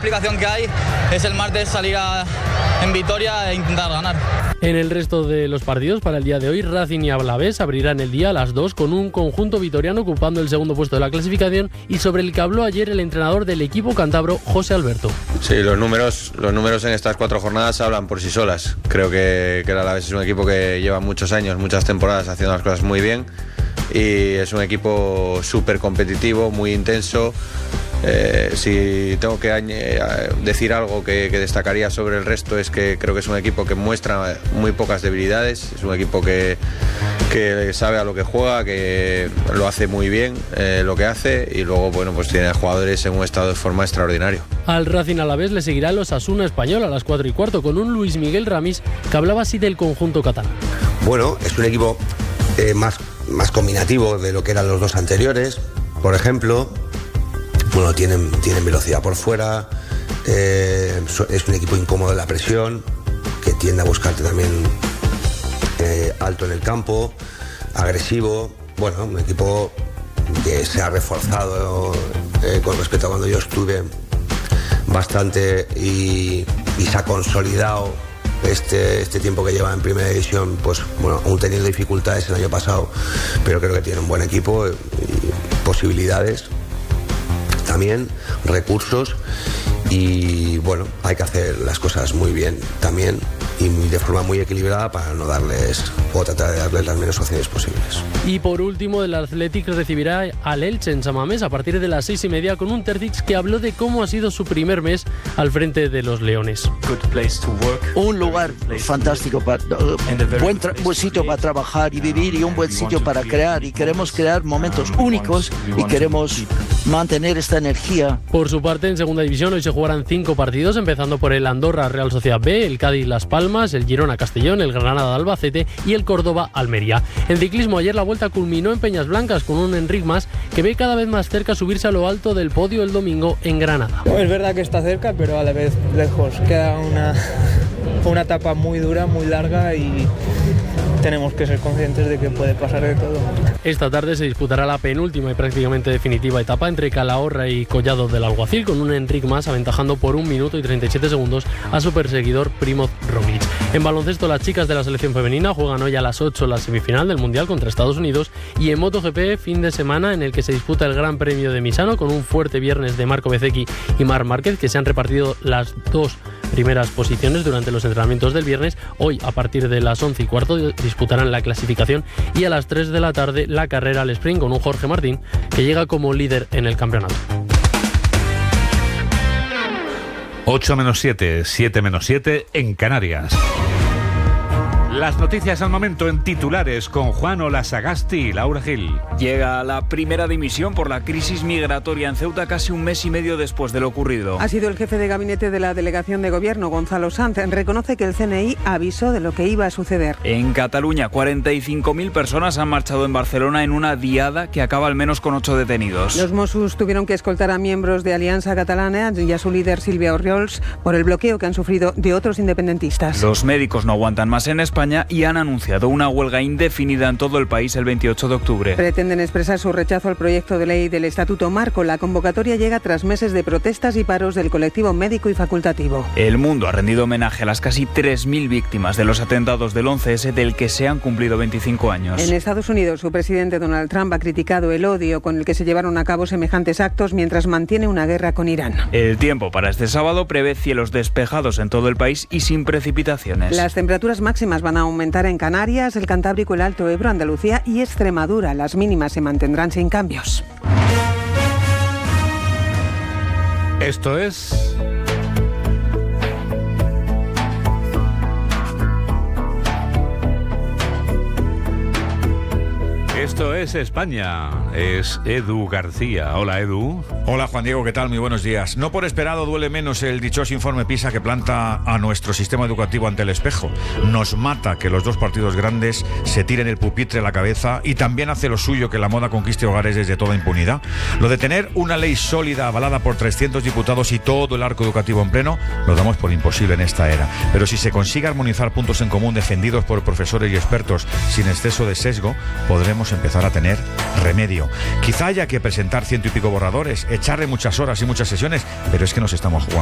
explicación que hay es el martes salir en Vitoria e intentar ganar. En el resto de los partidos para el día de hoy, Racing y Alavés abrirán el día a las 2 con un conjunto vitoriano ocupando el segundo puesto de la clasificación y sobre el que habló ayer el entrenador del equipo cántabro, José Alberto. Sí, los números en estas 4 jornadas hablan por sí solas. Creo que el Alavés es un equipo que lleva muchos años, muchas temporadas haciendo las cosas muy bien y es un equipo súper competitivo, muy intenso. Si tengo que decir algo que destacaría sobre el resto es que creo que es un equipo que muestra muy pocas debilidades, es un equipo que sabe a lo que juega, que lo hace muy bien lo que hace y luego pues tiene jugadores en un estado de forma extraordinario. Al Racing Alavés le seguirá el Osasuna Español a las 4:15 con un Luis Miguel Ramis que hablaba así del conjunto catalán. Bueno, es un equipo más combinativo de lo que eran los dos anteriores, por ejemplo. Bueno, tienen velocidad por fuera, es un equipo incómodo en la presión, que tiende a buscarte también alto en el campo, agresivo. Bueno, un equipo que se ha reforzado con respecto a cuando yo estuve bastante y se ha consolidado este tiempo que lleva en primera división, pues bueno, aún teniendo dificultades el año pasado, pero creo que tiene un buen equipo y posibilidades. También recursos y bueno, hay que hacer las cosas muy bien también y de forma muy equilibrada para no darles o tratar de darles las menos opciones posibles. Y por último, el Athletic recibirá al Elche en San Mamés a partir de las 6:30 con un Terzic que habló de cómo ha sido su primer mes al frente de los Leones. Un lugar fantástico, buen sitio para trabajar y vivir y un buen sitio para crear, y queremos crear momentos únicos y queremos mantener esta energía. Por su parte, en segunda división hoy se jugarán 5 partidos, empezando por el Andorra Real Sociedad B, el Cádiz Las Palmas, el Girona Castellón, el Granada Albacete y el Córdoba Almería. En ciclismo, ayer la vuelta culminó en Peñas Blancas con un Enric Mas que ve cada vez más cerca subirse a lo alto del podio el domingo en Granada. Es verdad que está cerca, pero a la vez lejos. Queda una etapa muy dura, muy larga y tenemos que ser conscientes de que puede pasar de todo. Esta tarde se disputará la penúltima y prácticamente definitiva etapa entre Calahorra y Collado del Alguacil, con un Enric Mas aventajando por 1 minuto y 37 segundos a su perseguidor Primoz Roglic. En baloncesto, las chicas de la selección femenina juegan hoy a las 8 la semifinal del Mundial contra Estados Unidos, y en MotoGP, fin de semana en el que se disputa el Gran Premio de Misano con un fuerte viernes de Marco Bezzecchi y Marc Márquez, que se han repartido las 2 primeras posiciones durante los entrenamientos del viernes. Hoy, a partir de las 11:15, disputarán la clasificación y a las 3 de la tarde la carrera al sprint con un Jorge Martín que llega como líder en el campeonato. 8:07, 7:07 en Canarias. Las noticias al momento en titulares con Juan Olasagasti y Laura Gil. Llega a la primera dimisión por la crisis migratoria en Ceuta casi un mes y medio después de lo ocurrido. Ha sido el jefe de gabinete de la delegación de gobierno, Gonzalo Sanz. Reconoce que el CNI avisó de lo que iba a suceder. En Cataluña, 45.000 personas han marchado en Barcelona en una diada que acaba al menos con 8 detenidos. Los Mossos tuvieron que escoltar a miembros de Alianza Catalana y a su líder Sílvia Orriols por el bloqueo que han sufrido de otros independentistas. Los médicos no aguantan más en España y han anunciado una huelga indefinida en todo el país el 28 de octubre. Pretenden expresar su rechazo al proyecto de ley del Estatuto Marco. La convocatoria llega tras meses de protestas y paros del colectivo médico y facultativo. El mundo ha rendido homenaje a las casi 3.000 víctimas de los atentados del 11S, del que se han cumplido 25 años. En Estados Unidos, su presidente Donald Trump ha criticado el odio con el que se llevaron a cabo semejantes actos mientras mantiene una guerra con Irán. El tiempo para este sábado prevé cielos despejados en todo el país y sin precipitaciones. Las temperaturas máximas van a aumentar en Canarias, el Cantábrico, el Alto Ebro, Andalucía y Extremadura. Las mínimas se mantendrán sin cambios. Esto es... Esto es España, es Edu García. Hola, Edu. Hola, Juan Diego, ¿qué tal? Muy buenos días. No por esperado duele menos el dichoso informe PISA que planta a nuestro sistema educativo ante el espejo. Nos mata que los 2 partidos grandes se tiren el pupitre a la cabeza y también hace lo suyo que la moda conquiste hogares desde toda impunidad. Lo de tener una ley sólida avalada por 300 diputados y todo el arco educativo en pleno, lo damos por imposible en esta era. Pero si se consigue armonizar puntos en común defendidos por profesores y expertos sin exceso de sesgo, podremos empezar a tener remedio. Quizá haya que presentar 100 y pico borradores, echarle muchas horas y muchas sesiones, pero es que nos estamos jugando